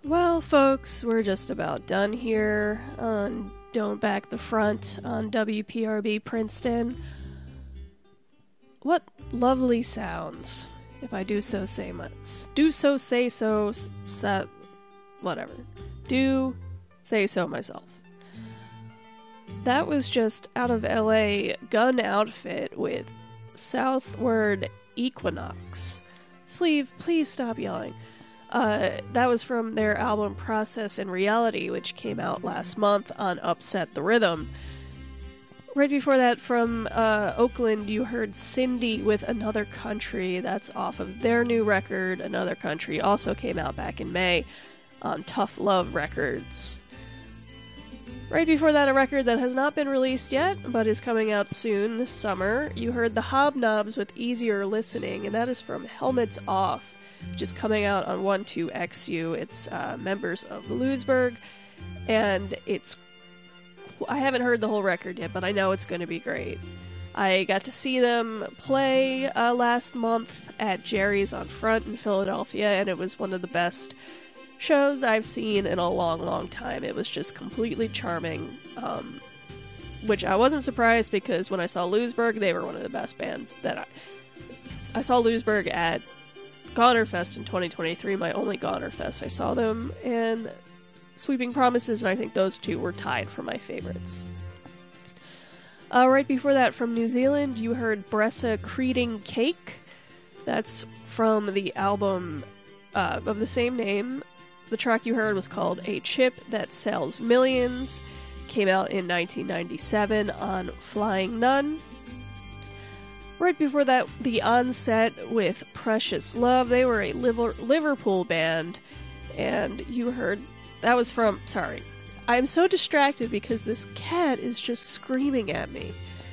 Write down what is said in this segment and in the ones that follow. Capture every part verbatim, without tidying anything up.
Well, folks, we're just about done here on Don't Back the Front on W P R B Princeton. What lovely sounds, if I do so say much. Do so say so, sa- whatever. Do say so myself. That was just out of L A, Gun Outfit with Southward Equinox. Sleeve, please stop yelling. Uh, that was from their album Process and Reality, which came out last month on Upset the Rhythm. Right before that, from uh, Oakland, you heard Cindy with Another Country. That's off of their new record, Another Country. Also came out back in May on Tough Love Records. Right before that, a record that has not been released yet, but is coming out soon this summer. You heard The Hobnobs with Easier Listening, and that is from Helmets Off, which is coming out on one two X U. It's uh, members of Lewisburg, and it's... I haven't heard the whole record yet, but I know it's going to be great. I got to see them play uh, last month at Jerry's on Front in Philadelphia, and it was one of the best shows I've seen in a long, long time. It was just completely charming, um, which I wasn't surprised because when I saw Lewisburg, they were one of the best bands that I... I saw Lewisburg at Gonerfest in twenty twenty-three, my only Gonerfest. I saw them, and Sweeping Promises, and I think those two were tied for my favorites. Uh, right before that, from New Zealand, you heard Bressa Creeding Cake. That's from the album uh, of the same name. The track you heard was called A Chip That Sells Millions. Came out in nineteen ninety-seven on Flying Nun. Right before that, The Onset with Precious Love. They were a Liverpool band, and you heard... That was from... Sorry. I'm so distracted because this cat is just screaming at me.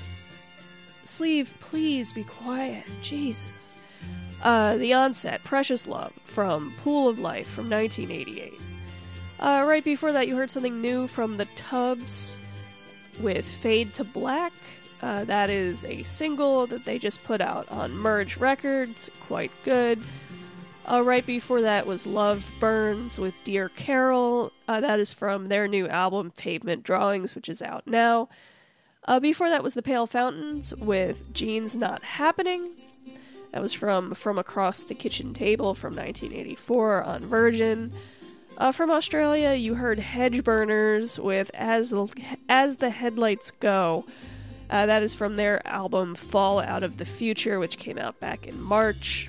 Sleeve, please be quiet. Jesus. Uh, The Onset, Precious Love, from Pool of Life from nineteen eighty-eight. Uh, right before that, you heard something new from The Tubs with Fade to Black. Uh, that is a single that they just put out on Merge Records. Quite good. Uh, right before that was Love Burns with Dear Carol. Uh, that is from their new album, Pavement Drawings, which is out now. Uh, before that was The Pale Fountains with Jeans Not Happening. That was from From Across the Kitchen Table from nineteen eighty-four on Virgin. Uh, from Australia, you heard Hedgeburners with As the, As the Headlights Go. Uh, that is from their album Fall Out of the Future, which came out back in March.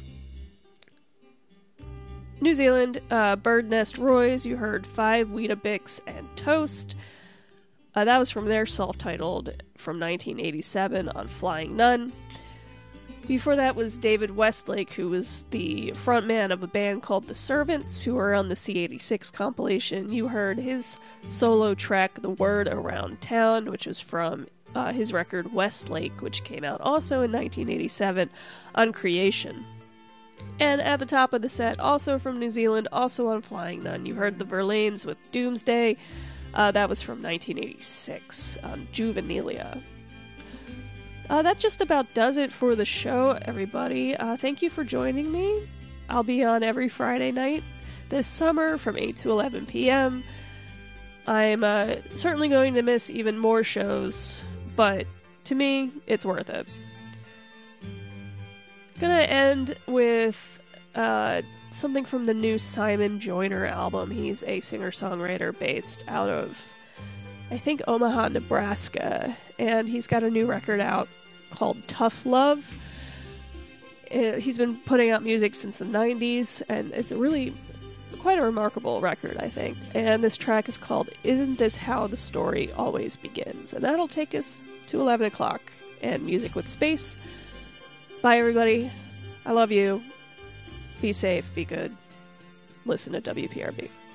New Zealand, uh, Bird Nest Roys, you heard Five Weetabix and Toast. Uh, that was from their self-titled from nineteen eighty-seven on Flying Nun. Before that was David Westlake, who was the frontman of a band called The Servants, who are on the C eighty-six compilation. You heard his solo track, The Word Around Town, which was from uh, his record Westlake, which came out also in nineteen eighty-seven on Creation. And at the top of the set, also from New Zealand, also on Flying Nun, you heard the Verlaines with Doomsday. Uh, that was from nineteen eighty-six on Juvenilia. Uh, that just about does it for the show, everybody. Uh, thank you for joining me. I'll be on every Friday night this summer from eight to eleven p.m. I'm uh, certainly going to miss even more shows, but to me, it's worth it. Gonna end with uh, something from the new Simon Joyner album. He's a singer-songwriter based out of, I think, Omaha, Nebraska, and he's got a new record out called Tough Love. Uh, he's been putting out music since the nineties, and it's a really quite a remarkable record, I think. And this track is called Isn't This How the Story Always Begins? And that'll take us to eleven o'clock and Music with Space. Bye, everybody. I love you. Be safe. Be good. Listen to W P R B.